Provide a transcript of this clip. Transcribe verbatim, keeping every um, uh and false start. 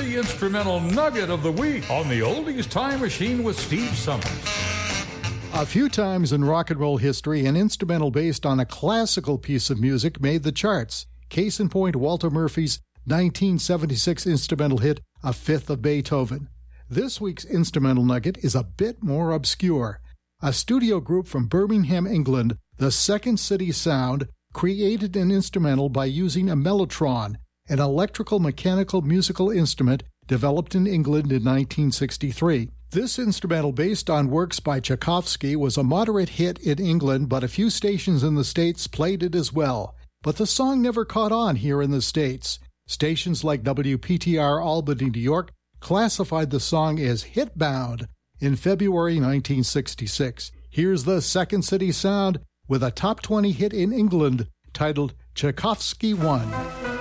the instrumental nugget of the week on the Oldies Time Machine with Steve Summers. A few times in rock and roll history, an instrumental based on a classical piece of music made the charts. Case in point, Walter Murphy's nineteen seventy-six instrumental hit, A Fifth of Beethoven. This week's instrumental nugget is a bit more obscure. A studio group from Birmingham, England, the Second City Sound, created an instrumental by using a mellotron, an electrical mechanical musical instrument developed in England in nineteen sixty-three. This instrumental, based on works by Tchaikovsky, was a moderate hit in England, but a few stations in the States played it as well. But the song never caught on here in the States. Stations like W P T R Albany, New York, classified the song as hit-bound in February nineteen sixty-six. Here's the Second City Sound with a top twenty hit in England titled Tchaikovsky One.